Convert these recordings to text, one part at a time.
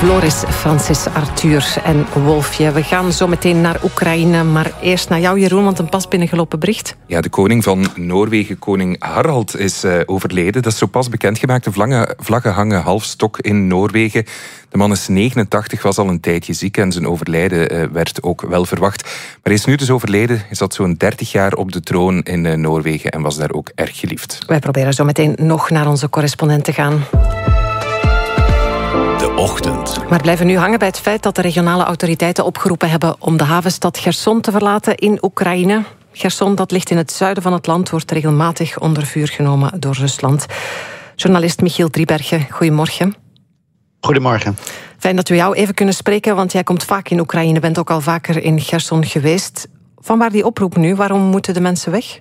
Floris, Francis, Arthur en Wolfje. We gaan zo meteen naar Oekraïne, maar eerst naar jou, Jeroen, want een pas binnengelopen bericht. Ja, de koning van Noorwegen, koning Harald, is overleden. Dat is zo pas bekendgemaakt. De vlaggen hangen half stok in Noorwegen. De man is 89, was al een tijdje ziek en zijn overlijden werd ook wel verwacht. Maar hij is nu dus overleden. Hij zat zo'n 30 jaar op de troon in Noorwegen en was daar ook erg geliefd. Wij proberen zo meteen nog naar onze correspondent te gaan. De ochtend. Maar blijven nu hangen bij het feit dat de regionale autoriteiten opgeroepen hebben om de havenstad Cherson te verlaten in Oekraïne. Cherson, dat ligt in het zuiden van het land, wordt regelmatig onder vuur genomen door Rusland. Journalist Michiel Driebergen, goedemorgen. Goedemorgen. Fijn dat we jou even kunnen spreken, want jij komt vaak in Oekraïne, bent ook al vaker in Cherson geweest. Vanwaar die oproep nu? Waarom moeten de mensen weg?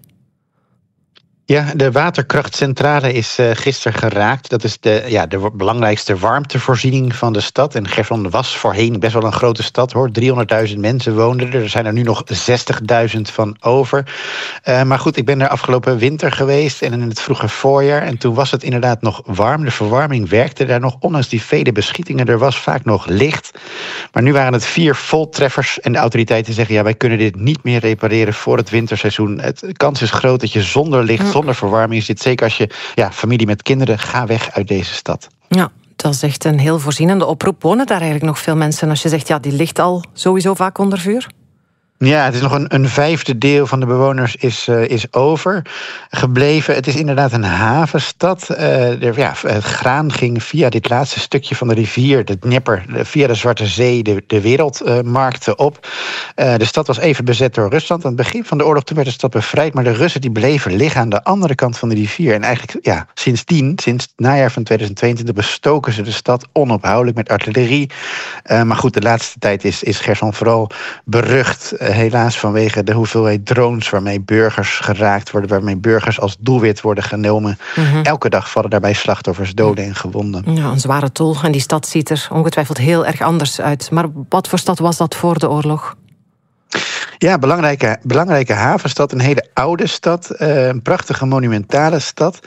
Ja, de waterkrachtcentrale is gisteren geraakt. Dat is de belangrijkste warmtevoorziening van de stad. En Cherson was voorheen best wel een grote stad, hoor. 300.000 mensen woonden er. Er zijn er nu nog 60.000 van over. Maar goed, ik ben daar afgelopen winter geweest en in het vroege voorjaar. En toen was het inderdaad nog warm. De verwarming werkte daar nog, ondanks die vele beschietingen. Er was vaak nog licht. Maar nu waren het 4 voltreffers. En de autoriteiten zeggen, ja, wij kunnen dit niet meer repareren voor het winterseizoen. De kans is groot dat je zonder licht, zonder verwarming zit. Zeker als je familie met kinderen, ga weg uit deze stad. Ja, dat is echt een heel voorzienende oproep. Wonen daar eigenlijk nog veel mensen? Als je zegt, ja, die ligt al sowieso vaak onder vuur? Ja, het is nog een vijfde deel van de bewoners is overgebleven. Het is inderdaad een havenstad. Het graan ging via dit laatste stukje van de rivier, de Dnieper, via de Zwarte Zee, de wereldmarkten op. De stad was even bezet door Rusland. Aan het begin van de oorlog toen werd de stad bevrijd, maar de Russen die bleven liggen aan de andere kant van de rivier. En eigenlijk, sinds het najaar van 2022, bestoken ze de stad onophoudelijk met artillerie. Maar goed, de laatste tijd is Cherson vooral berucht. Helaas vanwege de hoeveelheid drones waarmee burgers geraakt worden, waarmee burgers als doelwit worden genomen. Mm-hmm. Elke dag vallen daarbij slachtoffers, doden en gewonden. Ja, een zware tol. En die stad ziet er ongetwijfeld heel erg anders uit. Maar wat voor stad was dat voor de oorlog? Ja, belangrijke havenstad, een hele oude stad, een prachtige monumentale stad.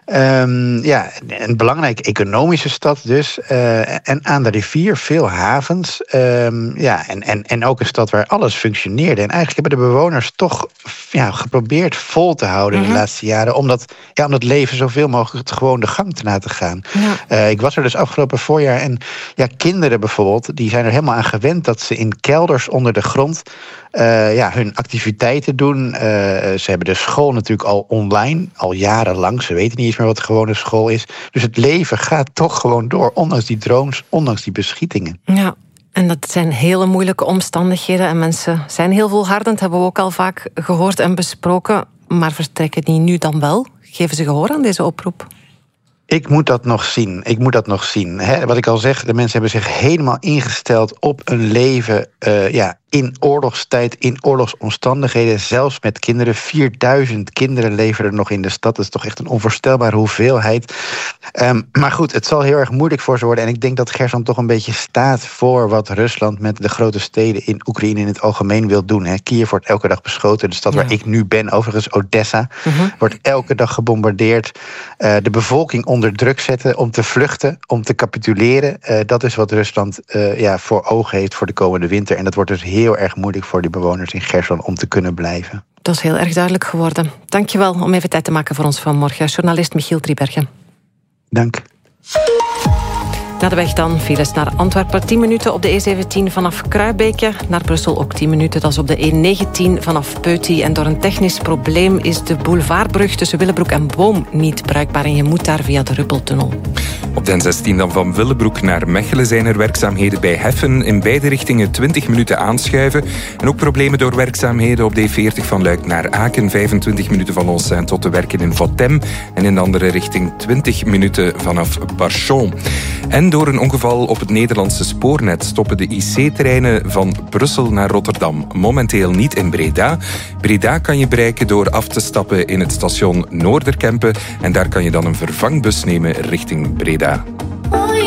Een belangrijke economische stad dus. En aan de rivier veel havens. En ook een stad waar alles functioneerde. En eigenlijk hebben de bewoners toch geprobeerd vol te houden de laatste jaren. Om dat leven zoveel mogelijk gewoon de gang te laten gaan. Ja. Ik was er dus afgelopen voorjaar. En kinderen bijvoorbeeld, die zijn er helemaal aan gewend dat ze in kelders onder de grond hun activiteiten doen. Ze hebben de school natuurlijk al online, al jarenlang. Ze weten niet eens meer wat gewone school is. Dus het leven gaat toch gewoon door, ondanks die drones, ondanks die beschietingen. Ja, en dat zijn hele moeilijke omstandigheden. En mensen zijn heel volhardend, hebben we ook al vaak gehoord en besproken. Maar vertrekken die nu dan wel? Geven ze gehoor aan deze oproep? Ik moet dat nog zien. Wat ik al zeg, de mensen hebben zich helemaal ingesteld op een leven in oorlogstijd, in oorlogsomstandigheden, zelfs met kinderen. 4000 kinderen leven er nog in de stad. Dat is toch echt een onvoorstelbare hoeveelheid. Maar goed, het zal heel erg moeilijk voor ze worden. En ik denk dat Cherson toch een beetje staat voor wat Rusland met de grote steden in Oekraïne in het algemeen wil doen. Kiev wordt elke dag beschoten. De stad waar ik nu ben, overigens Odessa, wordt elke dag gebombardeerd. De bevolking onder druk zetten om te vluchten, om te capituleren. Dat is wat Rusland voor ogen heeft voor de komende winter. En dat wordt dus heel erg moeilijk voor die bewoners in Cherson om te kunnen blijven. Dat is heel erg duidelijk geworden. Dank je wel om even tijd te maken voor ons vanmorgen. Journalist Michiel Driebergen. Dank. Na de weg dan, files naar Antwerpen 10 minuten op de E17 vanaf Kruibeke. Naar Brussel ook 10 minuten, dat is op de E19 vanaf Peuty. En door een technisch probleem is de boulevardbrug tussen Willebroek en Boom niet bruikbaar. En je moet daar via de Ruppeltunnel. Op de N16 dan van Willebroek naar Mechelen zijn er werkzaamheden bij Heffen. In beide richtingen 20 minuten aanschuiven. En ook problemen door werkzaamheden op de E40 van Luik naar Aken. 25 minuten van ons zijn tot de werken in Vatem. En in de andere richting 20 minuten vanaf Barchon. En door een ongeval op het Nederlandse spoornet stoppen de IC-treinen van Brussel naar Rotterdam momenteel niet in Breda. Breda kan je bereiken door af te stappen in het station Noorderkempen en daar kan je dan een vervangbus nemen richting Breda.